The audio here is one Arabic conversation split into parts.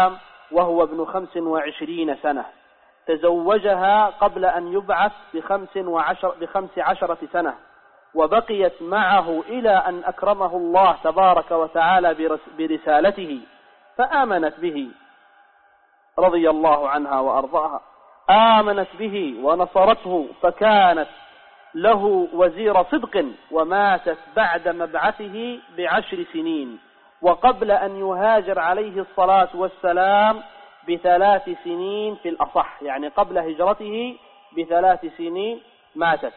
وهو ابن 25 سنة، تزوجها قبل أن يبعث ب15 سنة، وبقيت معه إلى أن أكرمه الله تبارك وتعالى برسالته، فآمنت به رضي الله عنها وأرضاها، آمنت به ونصرته، فكانت له وزير صدق، وماتت بعد مبعثه ب10 سنين، وقبل أن يهاجر عليه الصلاة والسلام ب3 سنين في الأصح، يعني قبل هجرته ب3 سنين ماتت.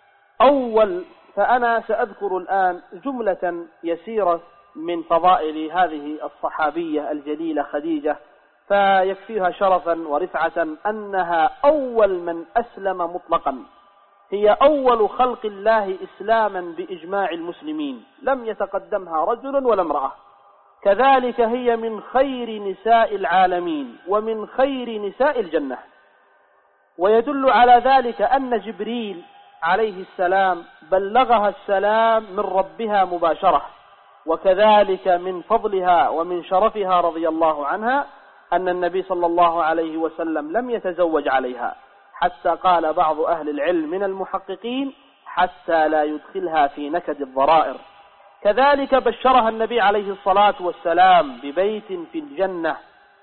فأنا سأذكر الآن جملة يسيرة من فضائل هذه الصحابية الجليلة خديجة، فيكفيها شرفا ورفعة أنها أول من أسلم مطلقا، هي أول خلق الله إسلاما بإجماع المسلمين، لم يتقدمها رجل ولا امرأة. كذلك هي من خير نساء العالمين ومن خير نساء الجنة. ويدل على ذلك أن جبريل عليه السلام بلغها السلام من ربها مباشرة. وكذلك من فضلها ومن شرفها رضي الله عنها أن النبي صلى الله عليه وسلم لم يتزوج عليها، حتى قال بعض أهل العلم من المحققين حتى لا يدخلها في نكد الضرائر. كذلك بشرها النبي عليه الصلاة والسلام ببيت في الجنة،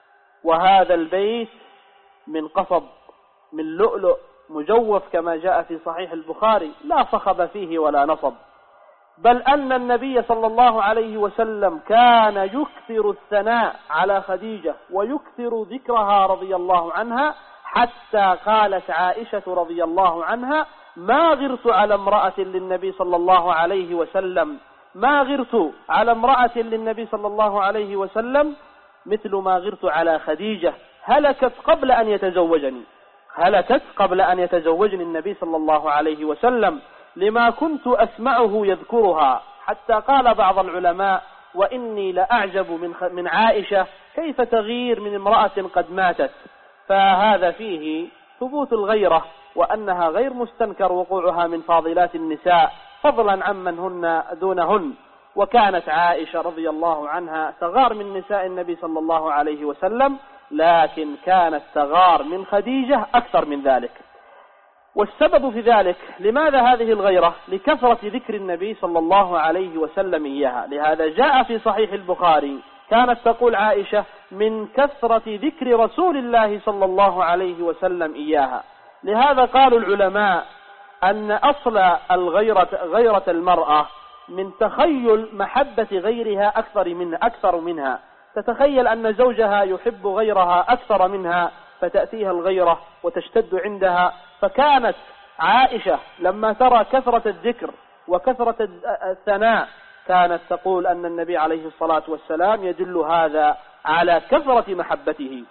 وهذا البيت من قصب من لؤلؤ مجوف كما جاء في صحيح البخاري، لا صخب فيه ولا نصب، بل أن النبي صلى الله عليه وسلم كان يكثر الثناء على خديجة ويكثر ذكرها رضي الله عنها، حتى قالت عائشة رضي الله عنها: ما غرت على امرأة للنبي صلى الله عليه وسلم، ما غرت على امرأة للنبي صلى الله عليه وسلم مثل ما غرت على خديجة، هلكت قبل أن يتزوجني، هلكت قبل أن يتزوجني النبي صلى الله عليه وسلم، لما كنت أسمعه يذكرها. حتى قال بعض العلماء: وإني لأعجب من عائشة كيف تغير من امرأة قد ماتت. فهذا فيه ثبوت الغيرة، وأنها غير مستنكر وقوعها من فاضلات النساء، فضلا عمن هن دونهن. وكانت عائشة رضي الله عنها تغار من نساء النبي صلى الله عليه وسلم، لكن كانت تغار من خديجة أكثر من ذلك. والسبب في ذلك، لماذا هذه الغيرة؟ لكثرة ذكر النبي صلى الله عليه وسلم إياها. لهذا جاء في صحيح البخاري كانت تقول عائشة: من كثرة ذكر رسول الله صلى الله عليه وسلم إياها. لهذا قالوا العلماء أن أصل غيرة المرأة من تخيل محبة غيرها أكثر منها، تتخيل أن زوجها يحب غيرها أكثر منها، فتأتيها الغيرة وتشتد عندها. فكانت عائشة لما ترى كثرة الذكر وكثرة الثناء كانت تقول أن النبي عليه الصلاة والسلام يدل هذا على كثرة محبته.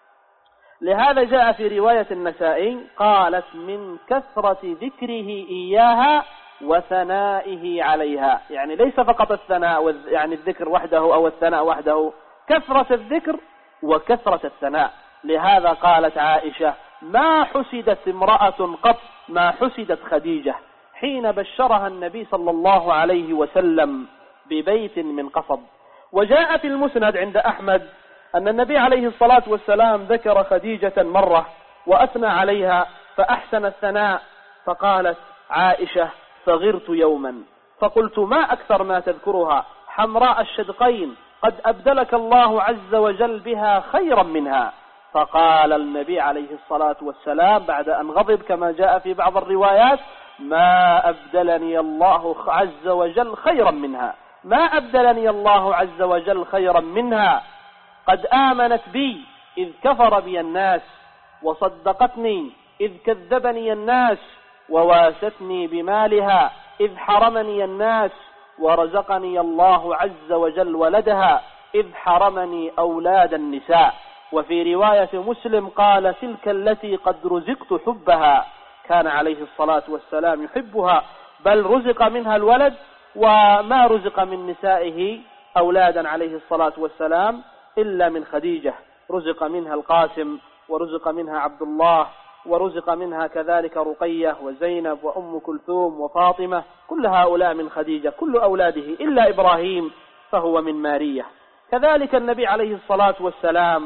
لهذا جاء في رواية النسائي قالت: من كثرة ذكره إياها وثنائه عليها، يعني ليس فقط الثناء يعني الذكر وحده أو الثناء وحده، كثرة الذكر وكثرة الثناء. لهذا قالت عائشة: ما حسدت امرأة قط ما حسدت خديجة حين بشرها النبي صلى الله عليه وسلم ببيت من قصب. وجاء في المسند عند أحمد أن النبي عليه الصلاة والسلام ذكر خديجة مرة وأثنى عليها فأحسن الثناء، فقالت عائشة: فغرت يوما فقلت: ما أكثر ما تذكرها، حمراء الشدقين، قد أبدلك الله عز وجل بها خيرا منها. فقال النبي عليه الصلاة والسلام بعد أن غضب كما جاء في بعض الروايات: ما أبدلني الله عز وجل خيرا منها، ما أبدلني الله عز وجل خيرا منها، قد آمنت بي إذ كفر بي الناس، وصدقتني إذ كذبني الناس، وواستني بمالها إذ حرمني الناس، ورزقني الله عز وجل ولدها إذ حرمني أولاد النساء. وفي رواية مسلم قال: تلك التي قد رزقت حبها. كان عليه الصلاة والسلام يحبها، بل رزق منها الولد، وما رزق من نسائه أولادا عليه الصلاة والسلام إلا من خديجة، رزق منها القاسم، ورزق منها عبد الله، ورزق منها كذلك رقية وزينب وأم كلثوم وفاطمة، كل هؤلاء من خديجة، كل أولاده إلا إبراهيم فهو من مارية. كذلك النبي عليه الصلاة والسلام